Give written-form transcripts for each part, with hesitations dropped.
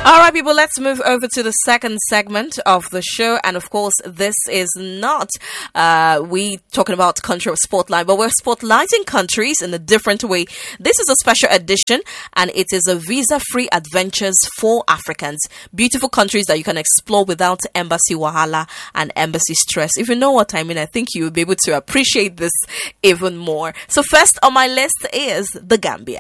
All right, people, let's move over to the second segment of the show. And of course, this is not we talking about country of spotlight, but we're spotlighting countries in a different way. This is a special edition, and it is a visa-free adventures for Africans. Beautiful countries that you can explore without embassy wahala and embassy stress. If you know what I mean, I think you will be able to appreciate this even more. So first on my list is the Gambia.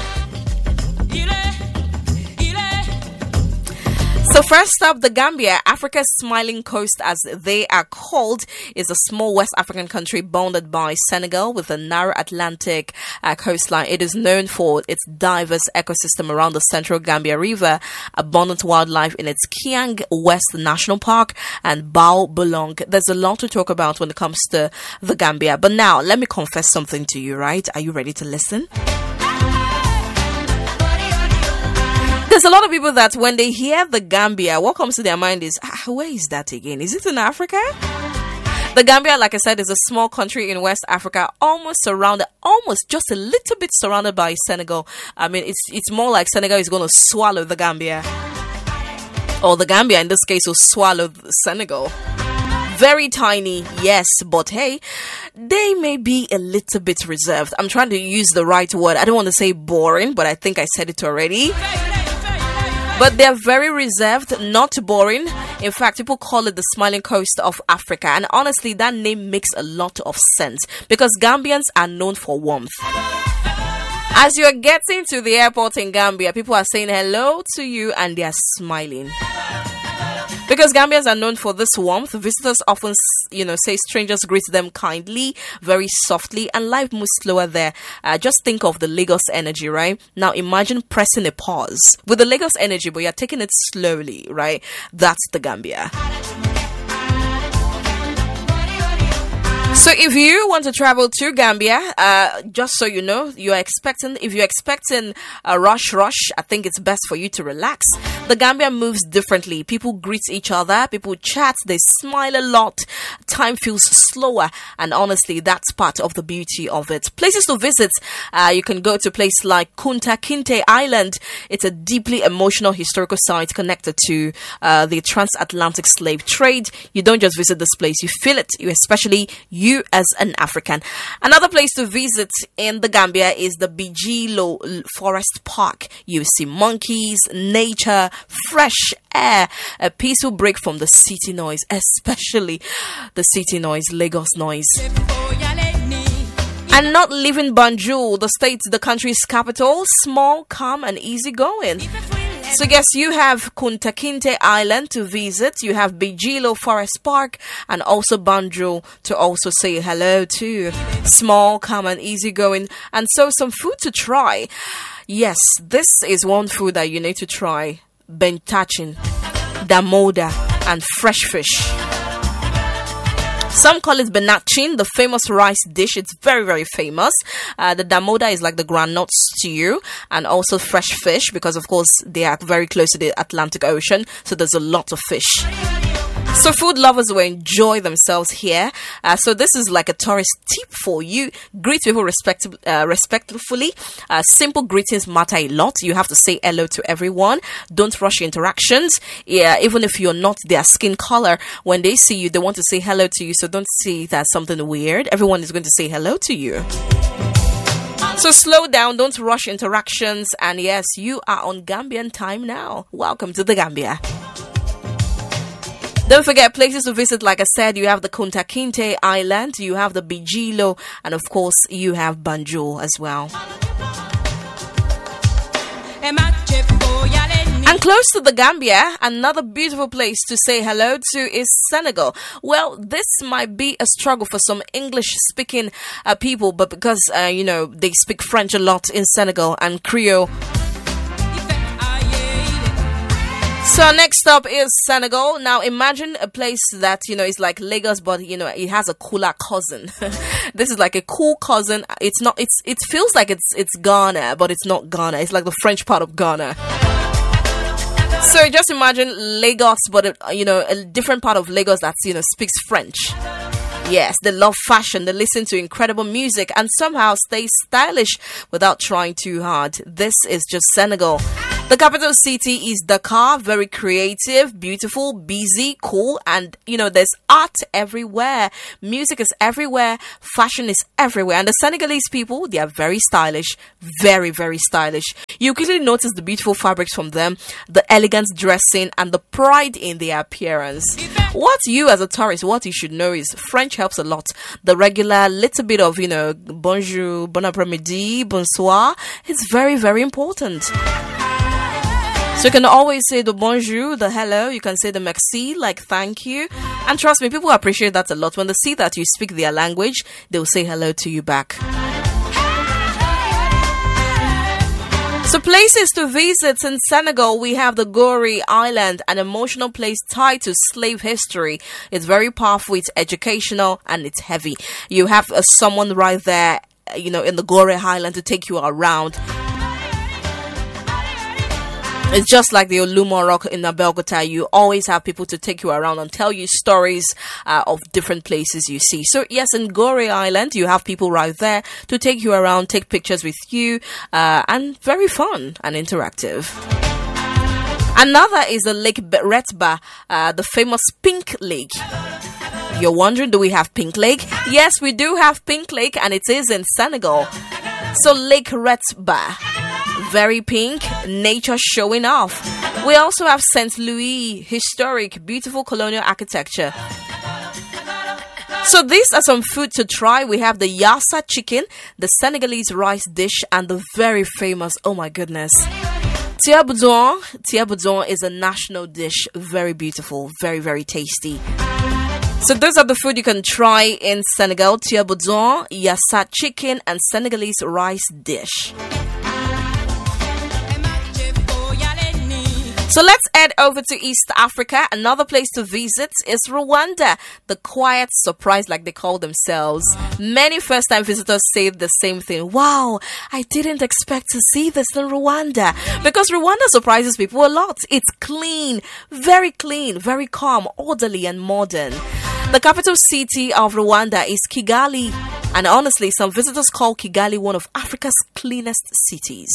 So first up, the Gambia, Africa's smiling coast as they are called, is a small West African country bounded by Senegal with a narrow Atlantic coastline. It is known for its diverse ecosystem around the central Gambia River, abundant wildlife in its Kiang West National Park and Bao Belong. There's a lot to talk about when it comes to the Gambia. But now, let me confess something to you, right? Are you ready to listen? There's a lot of people that when they hear the Gambia, what comes to their mind is, where is that again? Is it in Africa? The Gambia, like I said, is a small country in West Africa, almost just a little bit surrounded by Senegal. I mean, it's more like Senegal is going to swallow the Gambia. Or the Gambia, in this case, will swallow Senegal. Very tiny, yes, but hey, they may be a little bit reserved. I'm trying to use the right word. I don't want to say boring, but I think I said it already. But they're very reserved, not boring. In fact, people call it the smiling coast of Africa. And honestly, that name makes a lot of sense because Gambians are known for warmth. As you're getting to the airport in Gambia, people are saying hello to you and they're smiling. Because Gambians are known for this warmth, visitors often, say strangers greet them kindly, very softly, and life moves slower there. Just think of the Lagos energy, right? Now imagine pressing a pause with the Lagos energy, but you're taking it slowly, right? That's the Gambia. So if you want to travel to Gambia, just so you know, if you're expecting a rush, I think it's best for you to relax. The Gambia moves differently. People greet each other, people chat, they smile a lot. Time feels slower, and honestly, that's part of the beauty of it. Places to visit, you can go to a place like Kunta Kinte Island. It's a deeply emotional historical site connected to the transatlantic slave trade. You don't just visit this place, you feel it, especially you as an African. Another place to visit in the Gambia is the Bijilo Forest Park. You see monkeys, nature, fresh air, a peaceful break from the city noise, especially the city noise, Lagos noise. And not leaving Banjul, the country's capital, small, calm and easygoing. So yes, you have Kunta Kinte Island to visit, you have Bijilo Forest Park, and also Banjul to also say hello to. Small, calm and easygoing, and so some food to try. Yes, this is one food that you need to try. Bentachin, damoda, and fresh fish. Some call it benachin, the famous rice dish. It's very, very famous. The damoda is like the groundnut stew, and also fresh fish because, of course, they are very close to the Atlantic Ocean, so there's a lot of fish. So food lovers will enjoy themselves here. So this is like a tourist tip for you. Greet people respectfully. Simple greetings matter a lot. You have to say hello to everyone. Don't rush interactions. Yeah, even if you're not their skin color, when they see you, they want to say hello to you. So don't see that something weird. Everyone is going to say hello to you. So slow down, don't rush interactions. And yes, you are on Gambian time now. Welcome to the Gambia. Don't forget places to visit. Like I said, you have the Kunta Kinte Island, you have the Bijilo, and of course you have Banjul as well. And close to the Gambia, another beautiful place to say hello to is Senegal. Well, this might be a struggle for some English-speaking people, but because, they speak French a lot in Senegal and Creole. So next up is Senegal. Now imagine a place that, is like Lagos, but, it has a cooler cousin. This is like a cool cousin. It feels like it's Ghana, but it's not Ghana. It's like the French part of Ghana. So just imagine Lagos, but, a different part of Lagos that, speaks French. Yes, they love fashion, they listen to incredible music and somehow stay stylish without trying too hard. This is just Senegal. The capital city is Dakar, very creative, beautiful, busy, cool, and there's art everywhere. Music is everywhere, fashion is everywhere. And the Senegalese people, they are very stylish, very, very stylish. You quickly notice the beautiful fabrics from them, the elegant dressing, and the pride in their appearance. What you as a tourist, what you should know is French helps a lot. The regular little bit of, bonjour, bon après-midi, bonsoir, it's very, very important. So you can always say the bonjour, the hello, you can say the merci, like thank you. And trust me, people appreciate that a lot. When they see that you speak their language, they'll say hello to you back. So places to visit in Senegal, we have the Gorée Island, an emotional place tied to slave history. It's very powerful, it's educational, and it's heavy. You have someone right there, in the Gorée Island to take you around. It's just like the Olumọ Rock in Abeokuta. You always have people to take you around and tell you stories of different places you see. So yes, in Gorée Island, you have people right there to take you around, take pictures with you, and very fun and interactive. Another is the Lake Retba, the famous Pink Lake. You're wondering, do we have Pink Lake? Yes, we do have Pink Lake, and it is in Senegal. So Lake Retba, very pink, nature showing off. We also have St. Louis, historic, beautiful colonial architecture. So these are some food to try. We have the Yassa chicken, the Senegalese rice dish, and the very famous, oh my goodness, Tiaboudon. Tiaboudon is a national dish, very beautiful, very, very tasty. So those are the food you can try in Senegal: Tiaboudon, Yassa chicken, and Senegalese rice dish. So let's head over to East Africa. Another place to visit is Rwanda, the quiet surprise, like they call themselves. Many first-time visitors say the same thing. Wow, I didn't expect to see this in Rwanda. Because Rwanda surprises people a lot. It's clean, very calm, orderly, and modern. The capital city of Rwanda is Kigali. And honestly, some visitors call Kigali one of Africa's cleanest cities.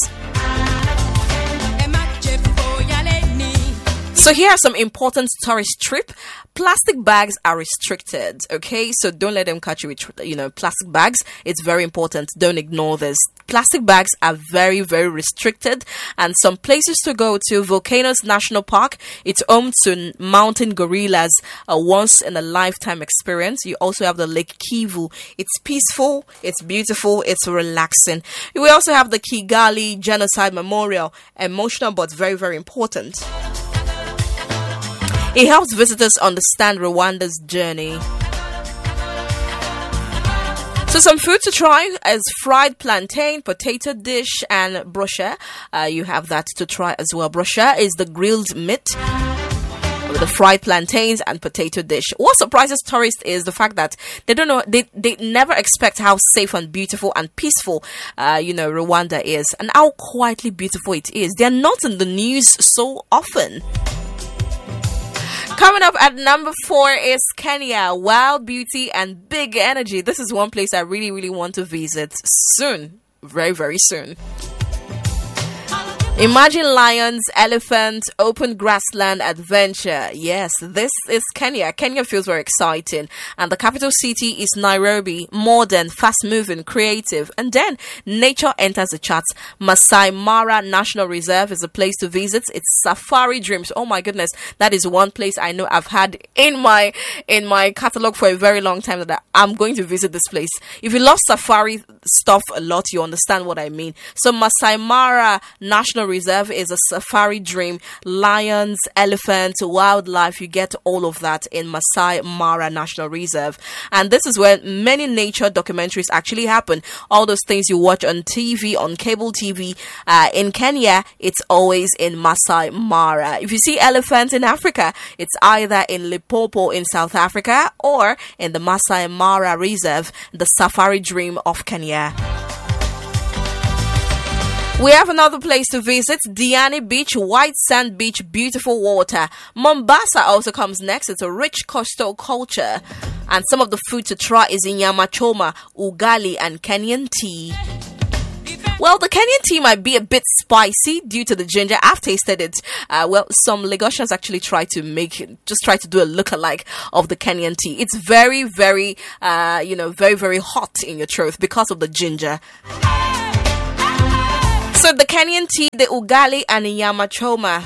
So here are some important tourist trip. Plastic bags are restricted, okay? So don't let them catch you with, plastic bags. It's very important. Don't ignore this. Plastic bags are very, very restricted. And some places to go to: Volcanoes National Park. It's home to mountain gorillas, a once-in-a-lifetime experience. You also have the Lake Kivu. It's peaceful, it's beautiful, it's relaxing. We also have the Kigali Genocide Memorial. Emotional, but very, very important. It helps visitors understand Rwanda's journey. So some food to try is fried plantain, potato dish, and brochure. You have that to try as well. Brochure is the grilled meat with the fried plantains and potato dish. What surprises tourists is the fact that they don't know, they never expect how safe and beautiful and peaceful, Rwanda is, and how quietly beautiful it is. They're not in the news so often. Coming up at number 4 is Kenya. Wild beauty and big energy. This is one place I really, really want to visit soon. Very, very soon. Imagine lions, elephants, open grassland adventure. Yes, this is Kenya. Kenya feels very exciting. And the capital city is Nairobi. Modern, fast-moving, creative. And then nature enters the charts. Masai Mara National Reserve is a place to visit. It's safari dreams. Oh my goodness. That is one place I know I've had in my catalog for a very long time that I'm going to visit this place. If you love safari stuff a lot, you understand what I mean. So Masai Mara National Reserve is a safari dream. Lions, elephants, wildlife, you get all of that in Masai Mara National Reserve. And this is where many nature documentaries actually happen. All those things you watch on TV, on cable TV. In Kenya, it's always in Masai Mara. If you see elephants in Africa, it's either in Limpopo in South Africa or in the Masai Mara Reserve, the safari dream of Kenya. We have another place to visit, Diani Beach, white sand beach, beautiful water. Mombasa also comes next. It's a rich coastal culture. And some of the food to try is inyama choma, ugali, and Kenyan tea. Well, the Kenyan tea might be a bit spicy due to the ginger. I've tasted it. Some Lagosians actually try to do a lookalike of the Kenyan tea. It's very, very, very, very hot in your throat because of the ginger. So the Kenyan tea, the ugali and nyama choma.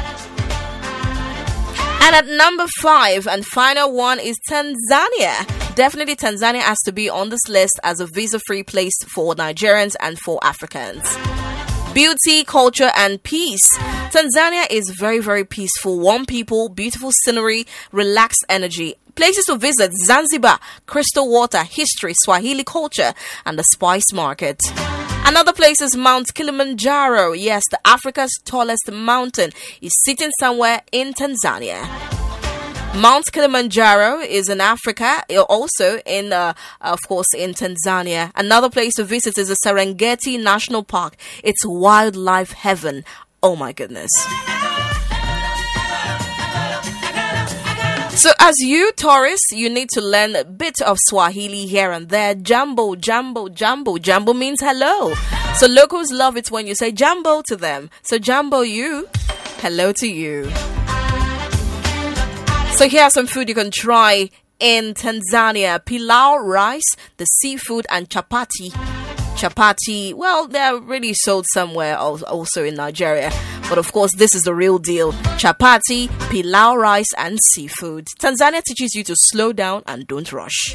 And at number 5 and final one is Tanzania. Definitely Tanzania has to be on this list as a visa-free place for Nigerians and for Africans. Beauty, culture, and peace. Tanzania is very, very peaceful. Warm people, beautiful scenery, relaxed energy. Places to visit: Zanzibar, crystal water, history, Swahili culture, and the spice market. Another place is Mount Kilimanjaro. Yes, Africa's tallest mountain is sitting somewhere in Tanzania. Mount Kilimanjaro is in Africa, also in Tanzania. Another place to visit is the Serengeti National Park. It's wildlife heaven. Oh my goodness. So as you tourists, you need to learn a bit of Swahili here and there. Jambo, jambo, jambo. Jambo means hello. So locals love it when you say jambo to them. So jambo you, hello to you. So here's some food you can try in Tanzania. Pilau rice, the seafood, and chapati. Chapati, well, they're really sold somewhere also in Nigeria. But of course, this is the real deal. Chapati, pilau rice, and seafood. Tanzania teaches you to slow down and don't rush.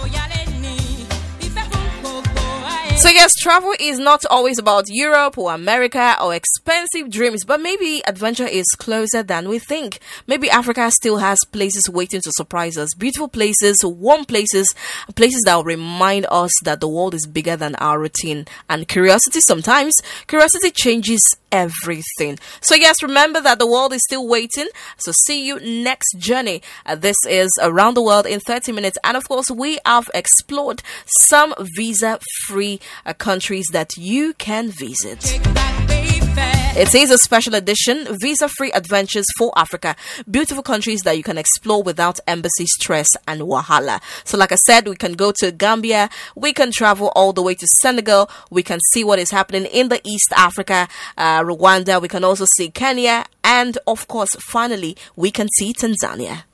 So yes, travel is not always about Europe or America or expensive dreams, but maybe adventure is closer than we think. Maybe Africa still has places waiting to surprise us. Beautiful places, warm places, places that will remind us that the world is bigger than our routine. And curiosity changes everything. So yes, remember that the world is still waiting. So see you next journey. This is Around the World in 30 minutes. And of course, we have explored some visa-free countries that you can visit. It is a special edition, visa-free adventures for Africa. Beautiful countries that you can explore without embassy stress and wahala. So like I said, we can go to Gambia, we can travel all the way to Senegal, we can see what is happening in the East Africa, Rwanda, we can also see Kenya, and of course, finally, we can see Tanzania.